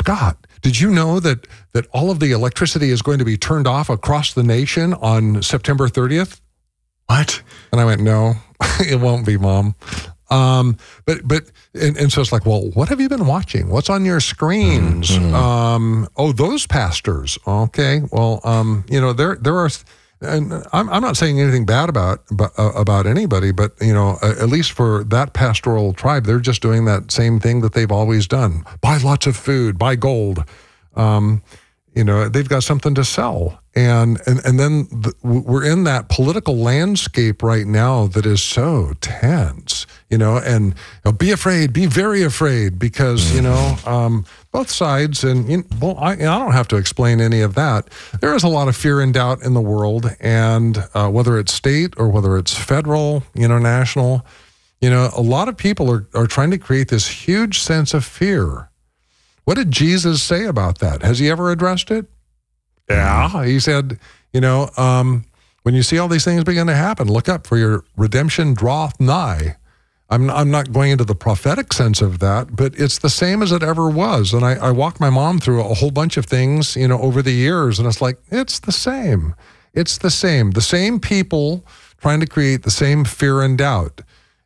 Scott, did you know that all of the electricity is going to be turned off across the nation on September 30th? What? And I went, no, it won't be, Mom. But so it's like, well, what have you been watching? What's on your screens? Oh, those pastors. Okay. Well, there are, and I'm not saying anything bad about anybody, but at least for that pastoral tribe, they're just doing that same thing that they've always done. Buy lots of food, buy gold. They've got something to sell. And then we're in that political landscape right now that is so tense, and be afraid, be very afraid, because, both sides, and I don't have to explain any of that. There is a lot of fear and doubt in the world, and whether it's state or whether it's federal, national, a lot of people are trying to create this huge sense of fear. What did Jesus say about that? Has he ever addressed it? Yeah. He said, when you see all these things begin to happen, look up, for your redemption draweth nigh. I'm not going into the prophetic sense of that, but it's the same as it ever was. And I walked my mom through a whole bunch of things, over the years, and it's like, it's the same. It's the same. The same people trying to create the same fear and doubt.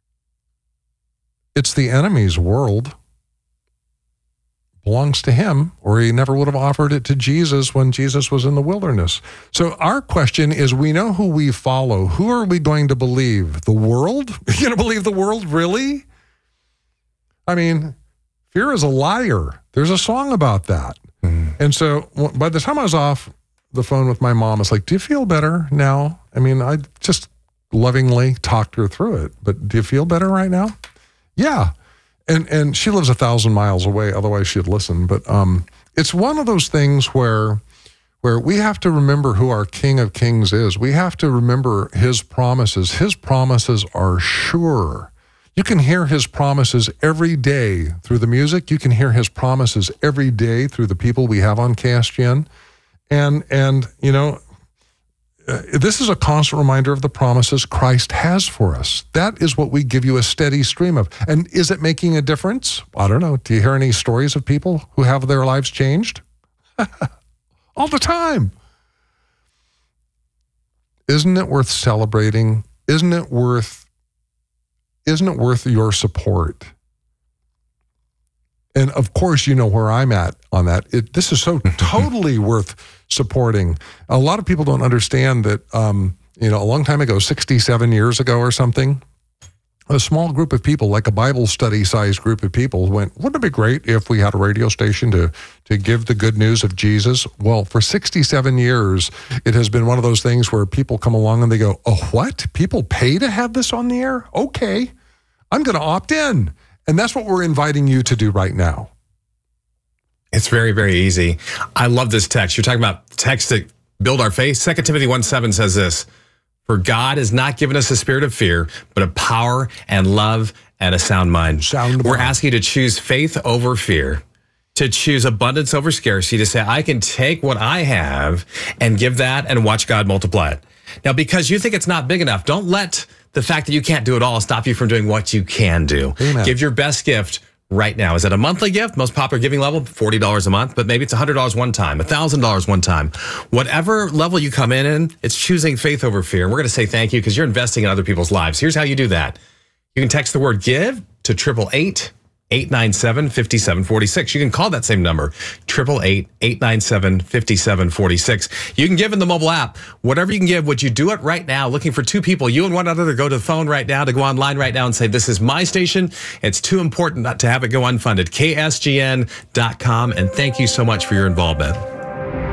It's the enemy's world. Belongs to him, or he never would have offered it to Jesus when Jesus was in the wilderness. So our question is, we know who we follow. Who are we going to believe? The world? You're going to believe the world, really? I mean, fear is a liar. There's a song about that. And so by the time I was off the phone with my mom, it's like, do you feel better now? I mean, I just lovingly talked her through it, but do you feel better right now? Yeah. And she lives 1,000 miles away, otherwise she'd listen. But it's one of those things where we have to remember who our King of Kings is. We have to remember his promises. His promises are sure. You can hear his promises every day through the music. You can hear his promises every day through the people we have on KSGN. And this is a constant reminder of the promises Christ has for us. That is what we give you a steady stream of. And is it making a difference? I don't know. Do you hear any stories of people who have their lives changed? All the time. Isn't it worth celebrating? Isn't it worth your support? And of course, you know where I'm at on that. This is so totally worth supporting. A lot of people don't understand that, a long time ago, 67 years ago or something, a small group of people, like a Bible study sized group of people, went, wouldn't it be great if we had a radio station to give the good news of Jesus? Well, for 67 years, it has been one of those things where people come along and they go, oh, what? People pay to have this on the air? Okay, I'm going to opt in. And that's what we're inviting you to do right now. It's very, very easy. I love this text. You're talking about texts that build our faith. 2 Timothy 1:7 says this: for God has not given us a spirit of fear, but of power and love and a sound mind. We're asking you to choose faith over fear, to choose abundance over scarcity, to say, I can take what I have and give that and watch God multiply it. Now, because you think it's not big enough, don't let the fact that you can't do it all stop you from doing what you can do. Amen. Give your best gift right now. Is it a monthly gift? Most popular giving level, $40 a month, but maybe it's $100 one time, $1,000 one time. Whatever level you come in, it's choosing faith over fear. And we're going to say thank you because you're investing in other people's lives. Here's how you do that. You can text the word give to 888-897-5746. You can call that same number, 888-897-5746. You can give in the mobile app. Whatever you can give, would you do it right now? Looking for two people, you and one other, to go to the phone right now, to go online right now and say, this is my station. It's too important not to have it go unfunded. KSGN.com. And thank you so much for your involvement.